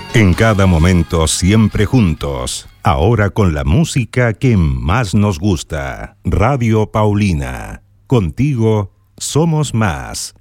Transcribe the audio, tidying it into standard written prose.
En cada momento, siempre juntos. Ahora con la música que más nos gusta. Radio Paulina. Contigo somos más.